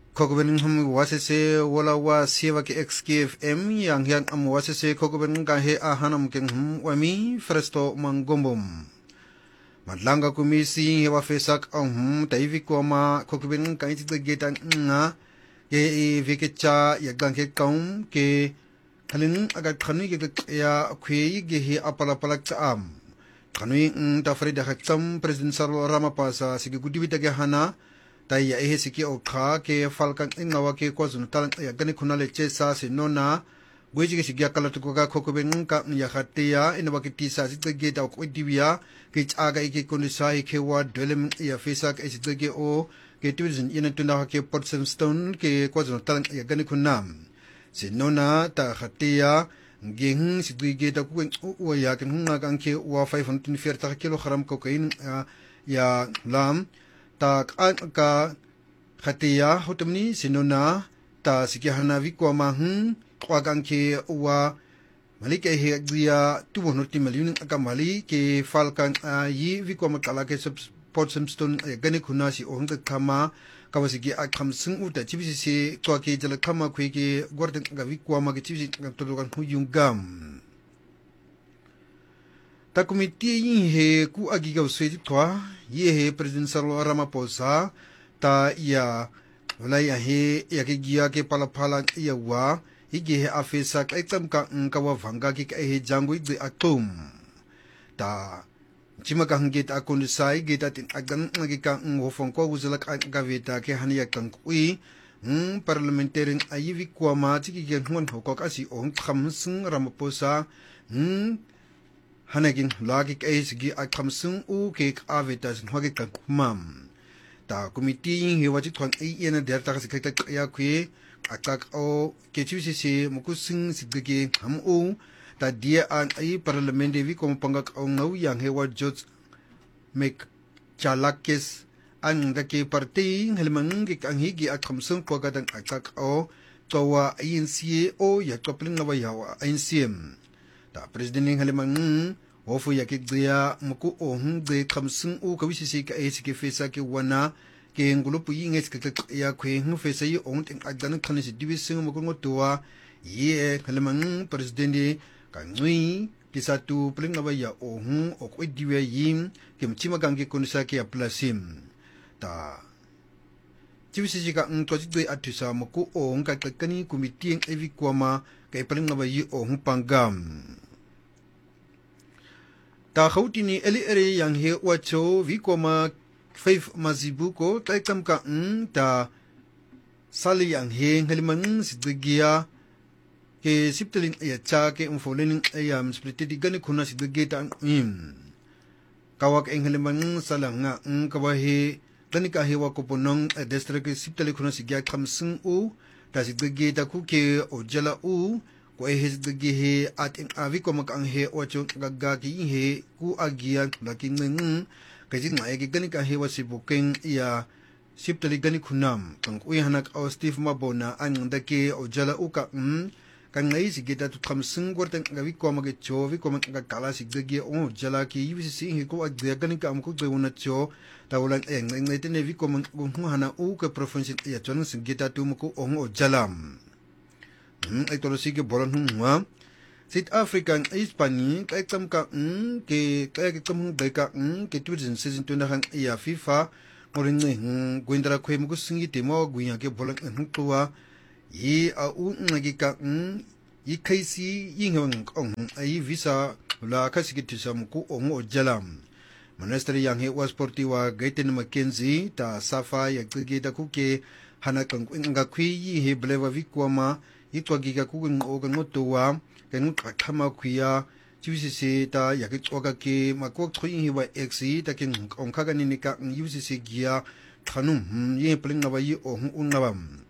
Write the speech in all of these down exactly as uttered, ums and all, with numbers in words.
Kogoben hum wasese wala wa siwa ke X K F M yang yang am wasese kogoben ka he a hanam ken hum wami fresto mangombom. Madlanga kumisi he wa fesak ang hum taivi koma kogoben ka iti getan nga ke e vikecha yagang ke kaum ke halin agat khanu ke ya khwe ge he apala palak am. Khanu ng ta frida khatsam president Cyril Ramaphosa sige gudibita ge hana tai ya ehe siki o kha ke falkan ingawa ke kwazun talang ya gani kunale chesa se nona gweji ke sigya kala tuko ka kokoben ka ya khatia inwa ke tisa sit ge da ko dibiya ke chaga ke kunisa ke wa dolem ya fesak e sit ge o ke tuizin ina tuna ke portsem stone ke kwazun talang ya gani kunam se nona ta khatia ngeng sit ge da ku o ya ke hunga kan ke wa five hundred forty kilogram cocaine ya lam ta ka khatia hotamni sinona ta sikihana vikwa mahun kwagang ke wa malik e he dia two hundred million akamali ke falkan yi vikwa makala ke support simston gani kuna si ong ta kama kawasigi akham sing uta chibisi se kwa ke jala kama khwe ke gorden ga vikwa ma ke chibisi todokan huyung gam ta komite yin he ku agi ga uswe twa ye he president Cyril Ramaphosa ta ya wala ya he ya ke gia ke pala pala ya wa ige he afisa ka ekam ka ka wa vanga ki ka he jangui de atom ta chima ka hange ta kon sai ge ta tin agan ngi ka ngo fon ko uzala ka ga veta ke hania kan kui um parliamentarian ayivi kwa ma ti ki ngon ho ko ka si ong kham sing Ramaphosa um hanagin lagik es gi akamsung u ke avetas hwage ka kumam ta committee he wachi thon e ena der ta ka ka ya kwe akak o ke chisi se mukusing sigge ham u ta dia an ai parliament vi kom pangak o ngau yang he wa judge make chalakes an da ke party helmang gi ang hi gi akamsung ko ga dang akak o towa I N C o ya kopling na wa ya I N C M ta president halimang ofu ya ke dia muku ohun de kamsung u ka wisisi ka esi ke fesa ke wana ke ngulupu yinges ke ya kwe hu fesa yi on ting adan kan si divising muku ngotua ye halimang president ka ngui ke satu pling na ya ohun o ko diwe yim ke mchima gange kunsa ke aplasim ta chiwisisi ka ng toji de atisa muku ohun ka kani kumitieng evi kwama kay paling na yi ohun pangam ta khautini eli ere yang he wacho vikoma five mazibuko ta kam ka ng ta sali yang he ngalimang sidgiya ke siptelin ya cha ke umfolenin ayam splitidi gani kuna sidgeta im kawak eng ngalimang salanga ng kawahe tanika he wakoponong district sipteli kuna sigya kamsung u ta sidgeta ku ke ojala u ko ehes de he at in avi ko makang he wacho gagga ki he ku agia laking ng kajing na ege gani ka he wasibuking ya siptali gani kunam kang uy hanak o Steve Mabona ang dake o jala uka um kang ngai sigita tu kamsung gorteng gawi ko mag cho vi ko mag kala sigge o jala ki yisi si he ko agia gani ka am ko be wona cho tawlan eng ngai tene vi ko mag hana u ka province ya chon sigita tu mo ko o jalam Hmm, ay tolo sige boron huma South African Hispani kay tam ka hmm ke kay kam dai ka hmm ke tuizin season tuna hang ya FIFA morin ni hmm gwindra khwe mo singi temo gwinya ke bolan hmm tuwa yi a u ngagi ka hmm yi kaisi yin hang ong ai visa la kasigi tisam ku ong o jalam Ministry yang he was sportiwa Gaiten Mackenzie ta safa ya gige da kuke hana kang nga khwi yi he blewa vikwama itwa giga ku ngo ga ngotuwa ken khama khwiya chiwisisi ta ya ke tsoga ke makok thui hi wa exi ta ken ong kha ga ni ka usisi gia khanum ye pling na ba yi o hu unawam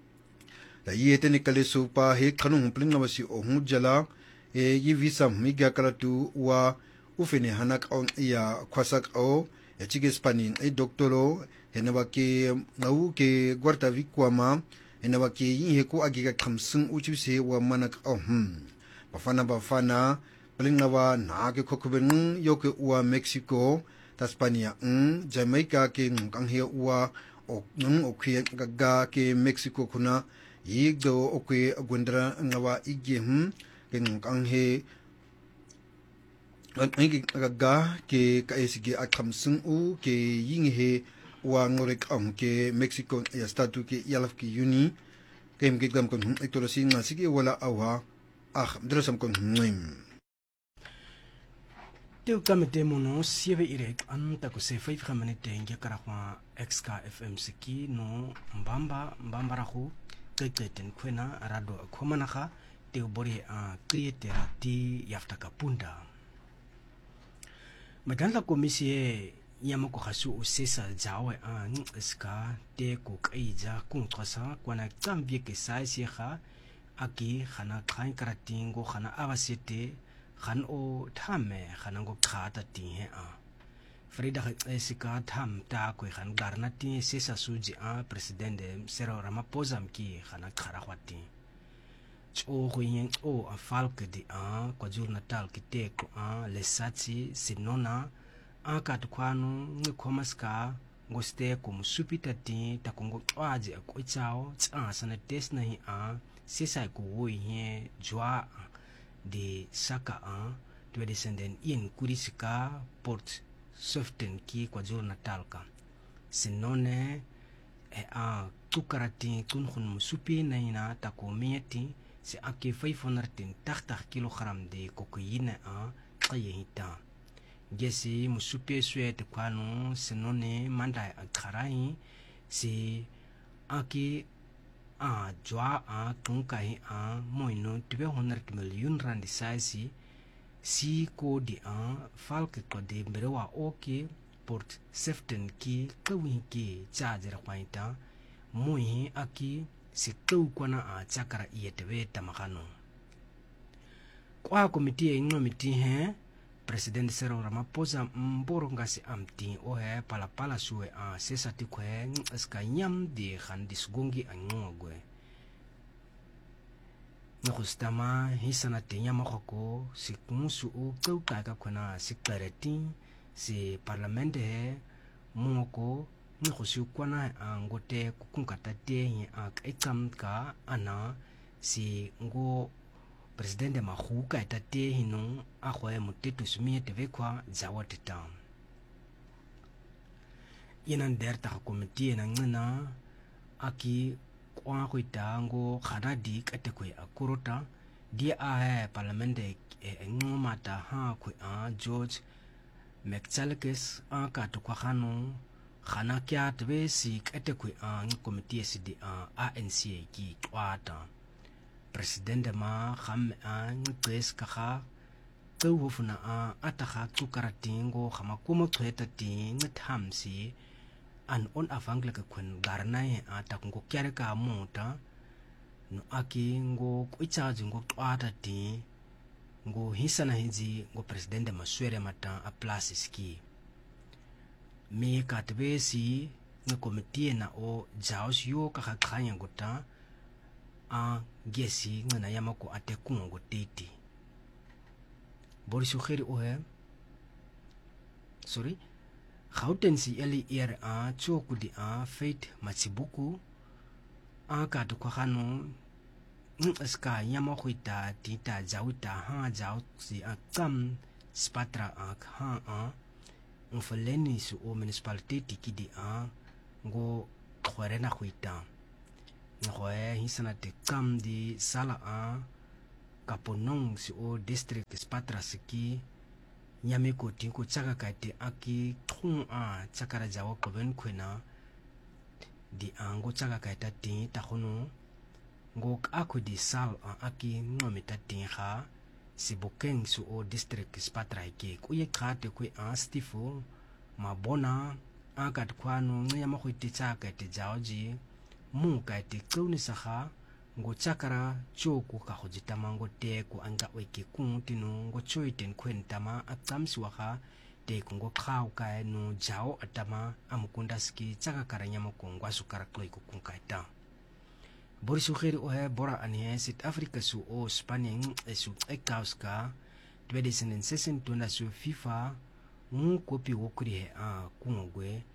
ta ye te ni kale supa he khanum pling na ba si o hu jala e yi visa mi ga kala tu wa ufene hanak on ya khwasak o ya chige spanin e doktoro henaba ke ngau ke gwarta vikwama enawa ke yin he ko agiga kamsung uchu se wa manak ohum bafana bafana palingawa na ke kokuben yoke wa Mexico Taspania um Jamaica ke ngang he wa ok nang okwe gaga ke Mexico kuna yigdo okwe gwendra ngawa igem ke ngkang he ngi gaga ke kaesige akamsung u ke ying he wa ngorek ang ke Mexico ya statu ke yalaf ki uni ke mgit gam kon ektorosi ngasige wala awa ah drasam kon ngim Teu kamete mono sieve irek an tako se five minute nge karakwa X K F M siki no mbamba mbamba rahu keketen kwena rado komanaka teu bori a krietera ti yaftaka punda. Maganda komisie yamako khasu usesa jawe a ska te ko kaija kung twasa kwana kambie ke sai siha aki khana khain karatingo khana avasete khan o thame khanango khata ti he a Frida esika tham ta ko khan garna ti sesa suji a presidente Cyril Ramaphosa mki khana khara khwati cho go yen o a falke di a KwaZulu Natal ki te ko a lesatsi sinona a ka tkwano ngikhomaska ngoste ko musupita ti takongo twaje ko chao tsa sana test na hi a sesa ko wo ye jwa de saka a to descendant in kurisika port soften ki KwaZulu Natal ka sinone e a tukarati tunkhun musupi na ina takometi se ake five hundred thirty kilogram de cocaine a qayehita gesi musupi swete kwano sinone manda akharai se ake a jwa a tungkai a moino two hundred million rand size si ko di a falke ko de mberewa oke port seften ki kawin ki charger kwaita moi aki si kau kwana a chakara ietwe tamakano kwa komiti e ngomiti he President Cyril Ramaphosa mboro ngasi amti o he pala pala suwe a sesa tikwe ska nyam di khan disgungi angogwe ngostama hisana tenya makoko si kumusu u kau kaka kwana si clarity si parlamente he moko ngosu kwana angote kukunkata te a kaikam ka ana si ngo Presidente mahuka etate hino akhoe mutetu sumie tevekwa zawateta yenan derta komiti na ngina aki kwa khoitango khanadi katekwe akurota dia a parlamente e ngomata ha khu a George McChalkes aka to kwa khano khana kya tve si katekwe a komiti sidi a A N C ki twata Presidente ma kham a ngqes ka kha tsu hofuna a atakha tsukaratingo khama kumo thweta ting thamsi an on afangle ka khun garna he ata ngo kyare ka mota no aki ngo kwicha jingo twata ti ngo hisana hiji ngo presidente maswere mata a place ski me ka tbesi ngo komiti na o jaos yo ka khanya ngota a gesi ngana yamako ate kungo titi Boris Ukheri ohe sorry Gautensi eli er a chokudi a Faith Matsibuku a ka to khano ska yamako ita tita jauta ha jau si a kam spatra a ha a unfoleni su o municipality tikidi a ngo khorena khuita ngoe hisana te kam di sala a kaponong si o district spatra siki nyame ko tinko chaka kate aki thung a chakara jawo koben khwena di ango chaka kaita ti ta khono ngo akho di sal a aki ngomita ti kha si bokeng su o district spatra ke ku ye khate ku a stifo mabona akat kwano nyama ko ti chaka te jaoji mu ka ti kauni saha ngo chakara choku ka hojita mango te ku anga weke ku tinu ngo choiten kwentama akamsi waka te ku ngo khau ka no jao atama amukunda ski chaka karanya mo kongwa sukara kloi ku kunkaita Boris Ukheri ohe bora anie South Africa su o Spanish esu ekauska twenty sixteen tuna su FIFA mu kopi wokuri he a kungwe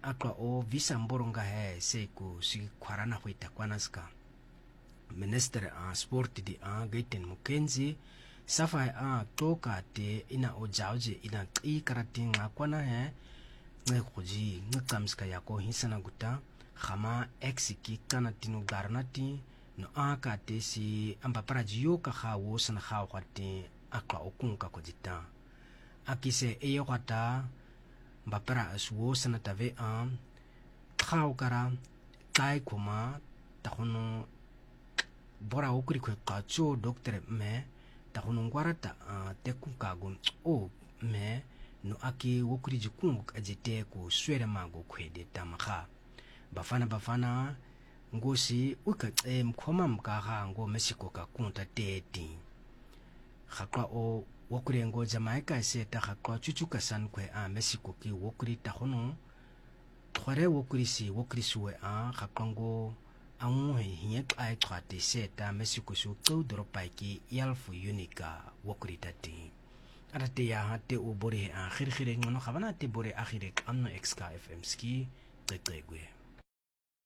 akwa o visa mboronga he seku si kwarana huita kwanaska minister a sport di a gaiten mukenzi safa a toka te ina o jauji ina qi karatinga kwana he nge khoji ngamska yako hisana guta khama exiki kana tinu garnati no aka te si amba parajiyo ka khawo sana khawo kwate akwa okunka kodita akise eyo kwata mbapara aswo sana tave a khawo kara kai kuma tahono bora okuri kwe kacho doctor me tahono ngwarata te kunkago o me no aki wokuri jikungu ajete ku swere mago kwede tamakha bafana bafana ngosi ukace mkhoma mkaha ngo Mexico ka kunta teti khakwa o wokuri ngo Jamaica seta khakwa chuchuka san kwe a Mexico ki wokuri tahono khore wokuri si wokuri suwe a khakwa ngo angu hiye ai khate seta Mexico su ko dropai ki yalfu unica wokuri tati arate ya hate o bore a khirkhire ngono khabana te bore akhire amno xk fm ski tegegwe